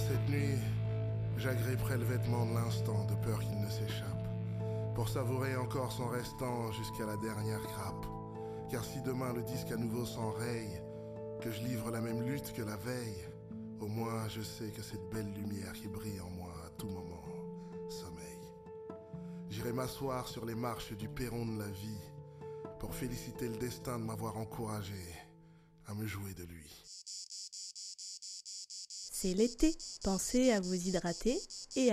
Cette nuit, j'agripperai le vêtement de l'instant de peur qu'il ne s'échappe, pour savourer encore son restant jusqu'à la dernière grappe. Car si demain le disque à nouveau s'enraye, que je livre la même lutte que la veille, au moins je sais que cette belle lumière qui brille en moi à tout moment sommeille. J'irai m'asseoir sur les marches du perron de la vie pour féliciter le destin de m'avoir encouragé à me jouer de lui. C'est l'été, pensez à vous hydrater et à